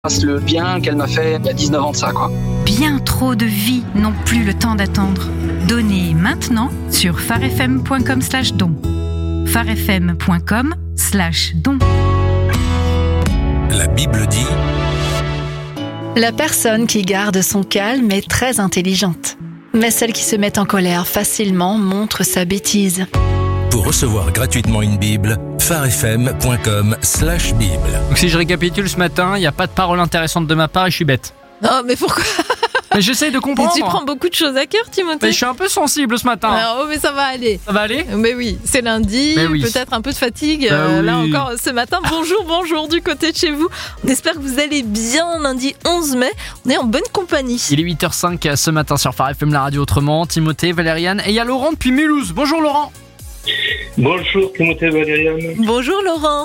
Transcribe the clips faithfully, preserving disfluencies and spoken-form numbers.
le bien qu'elle m'a fait il y a dix-neuf ans de ça, quoi. Bien trop de vies n'ont plus le temps d'attendre. Donnez maintenant sur farfm.com slash don. farfm.com slash don. La Bible dit: la personne qui garde son calme est très intelligente. Mais celle qui se met en colère facilement montre sa bêtise. Pour recevoir gratuitement une Bible, farfm.com slash Bible. Donc si je récapitule ce matin, il n'y a pas de parole intéressante de ma part et je suis bête. Non, mais pourquoi? Mais j'essaye de comprendre. Tu prends beaucoup de choses à cœur, Timothée. Mais je suis un peu sensible ce matin. Alors, oh, mais ça va aller. Ça va aller? Mais oui, c'est lundi, oui. Peut-être un peu de fatigue. Bah euh, oui. Là encore, ce matin, bonjour, bonjour du côté de chez vous. On espère que vous allez bien. Lundi onze mai, on est en bonne compagnie. Il est huit heures cinq ce matin sur Phare F M, la radio autrement. Timothée, Valériane et il y a Laurent depuis Mulhouse. Bonjour Laurent. Bonjour Timothée, Valériane. Bonjour Laurent.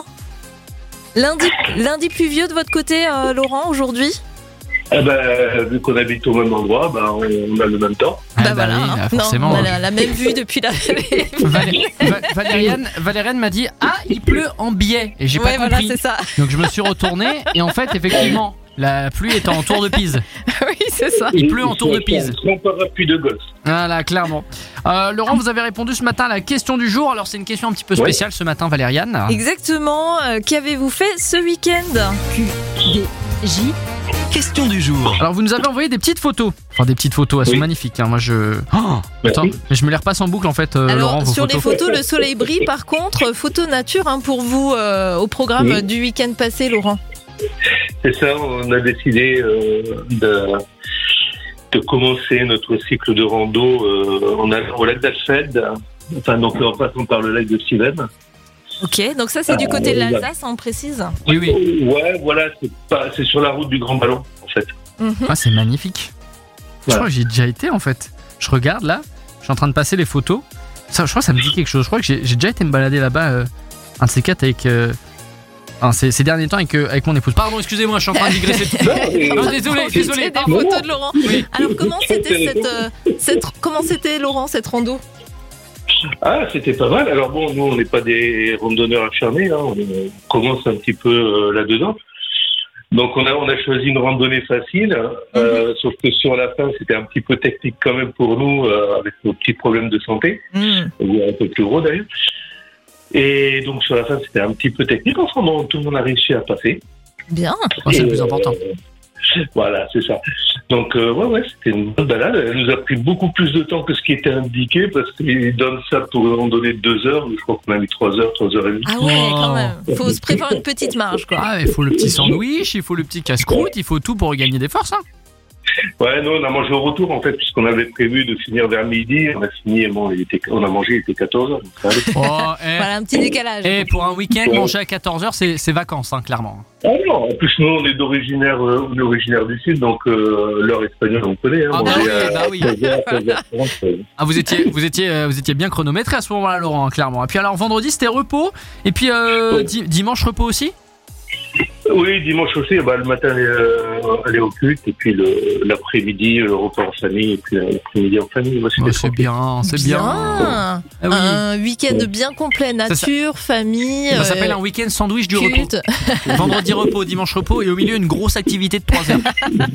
Lundi, lundi pluvieux de votre côté, euh, Laurent, aujourd'hui? Ah bah, vu qu'on habite au même endroit, bah, on, on a le même temps. Ah bah, bah voilà, oui, hein. là, forcément. Non, on a la, la même vue depuis la. Valé- Va- Valériane, Valériane m'a dit: ah, il pleut en biais. Et j'ai Ouais, pas voilà, compris. c'est ça. Donc je me suis retourné et en fait, effectivement, la pluie est en tour de Pise. Oui, c'est ça. Il pleut en tour de Pise. Sans parapluie de golf. Voilà, clairement. Euh, Laurent, vous avez répondu ce matin à la question du jour. Alors c'est une question un petit peu spéciale ce matin, Valériane. Exactement. Euh, qu'avez-vous fait ce week-end? Q D J. Question du jour. Alors vous nous avez envoyé des petites photos. Enfin des petites photos, elles Oui. sont magnifiques. Hein. Moi je. Oh, Merci. attends, mais je me les repasse en boucle en fait, euh, Alors Laurent. Vos sur photos. les photos, le soleil brille. Par contre, photo nature hein, pour vous euh, au programme Oui. du week-end passé, Laurent. C'est ça, on a décidé euh, de, de commencer notre cycle de rando euh, en allant au lac d'Alfeld, enfin donc en passant par le lac de Civenne. Ok, donc ça c'est du côté de Euh, l'Alsace, on précise. Oui, oui. Ouais, voilà, c'est pas, c'est sur la route du Grand Ballon en fait. Mhm. Ah, c'est magnifique. Je Voilà. crois que j'y ai déjà été en fait. Je regarde là, je suis en train de passer les photos. Ça, je crois que ça me dit quelque chose. Je crois que j'ai, j'ai déjà été me balader là-bas, euh, un de ces quatre avec. Euh, enfin, ces, ces derniers temps avec, euh, avec mon épouse. Pardon, excusez-moi, je suis en train de digresser. Non, désolé, Profiter désolé. des Non, photos non. de Laurent. Oui. Alors comment c'était cette, euh, cette comment c'était Laurent cette rando? Ah, c'était pas mal. Alors bon, nous, on n'est pas des randonneurs acharnés, hein. On commence un petit peu euh, là-dedans. Donc, on a, on a choisi une randonnée facile, euh, sauf que sur la fin, c'était un petit peu technique quand même pour nous, euh, avec nos petits problèmes de santé, Mhm. ou un peu plus gros d'ailleurs. Et donc, sur la fin, c'était un petit peu technique. Enfin, bon, tout le monde a réussi à passer. Bien. Oh, c'est le Et, plus important. euh, voilà, c'est ça. Donc, euh, ouais, ouais, c'était une bonne balade. Elle nous a pris beaucoup plus de temps que ce qui était indiqué, parce qu'ils donnent ça pour une randonnée de deux heures. Je crois qu'on a mis trois heures, trois heures et demie. Ah ouais, Oh. quand même. Faut se prévoir une petite marge quoi. Ah, il faut le petit sandwich, il faut le petit casse-croûte, il faut tout pour regagner des forces. Hein. Ouais, non, on a mangé au retour, en fait, puisqu'on avait prévu de finir vers midi. On a fini, bon, il était, on a mangé, il était quatorze heures. Donc ça allait. Oh, eh. Voilà un petit décalage. Et pour un week-end, manger à quatorze heures, c'est, c'est vacances, hein, clairement. Ah non, en plus, nous, on est d'originaire, euh, on est originaire du Sud, donc euh, l'heure espagnole, on connaît. Hein, Ah bah manger oui, à bah oui. seize heures, seize heures trente, euh. Ah, vous étiez, vous étiez, euh, vous étiez bien chronométré à ce moment-là, Laurent, hein, clairement. Et puis alors vendredi, c'était repos. Et puis euh, Ouais. di- dimanche repos aussi. Oui, dimanche aussi, bah, le matin, euh, aller au culte, et puis le, l'après-midi, le repas en famille, et puis l'après-midi en famille. Moi, c'était Oh, c'est tranquille. bien, c'est bien. Bien. Ah oui. Un week-end bien complet, nature, famille. Ça euh, s'appelle un week-end sandwich du repos. culte. Vendredi repos, dimanche repos et au milieu une grosse activité de trois heures.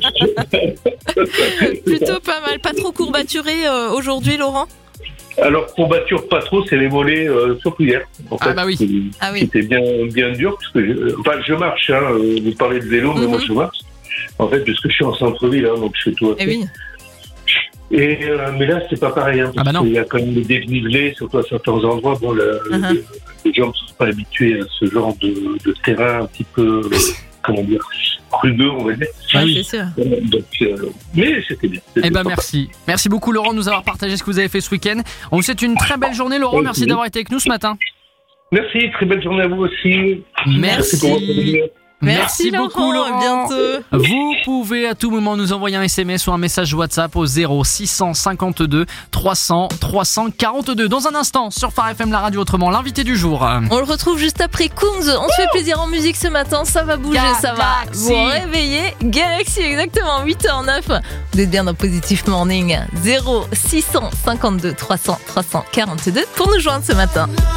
Plutôt pas mal. Pas trop courbaturé euh, aujourd'hui, Laurent? Alors, courbature, pas trop, c'est les mollets, euh, surtout hier. En Ah fait, bah oui. c'était- Ah oui. C'était bien, bien dur, parce que je, enfin, je marche, hein, euh, vous parlez de vélo, mais Mhm. moi je marche. En fait, puisque je suis en centre-ville, hein, donc je fais tout à Eh fait. oui. Et, euh, mais là, c'est pas pareil, hein, Ah parce bah non. qu'il y a quand même des dénivelés, surtout à certains endroits. Bon, le- Uh-huh. le- les gens ne sont pas habitués à ce genre de, de terrain un petit peu, euh, comment dire, rugueux, on va dire. Ah Ouais, oui. c'est sûr. Donc, euh, mais c'était bien. C'était Eh ben sympa. merci. Merci beaucoup Laurent de nous avoir partagé ce que vous avez fait ce week-end. On vous souhaite une très belle journée Laurent. Merci d'avoir été avec nous ce matin. Merci, très belle journée à vous aussi. Merci. pour votre venue. Merci beaucoup Laurent. À bientôt. Vous pouvez à tout moment nous envoyer un S M S ou un message WhatsApp au zéro six cent cinquante-deux trois cents trois cent quarante-deux. Dans un instant sur Phare F M la radio autrement, l'invité du jour. On le retrouve juste après Kungs. On se fait plaisir en musique ce matin. Ça va bouger, Ga- ça va Galaxy. vous réveiller. Galaxy, exactement, huit heures neuf. Vous êtes bien dans Positif Morning. zéro six cent cinquante-deux trois cents trois cent quarante-deux pour nous joindre ce matin.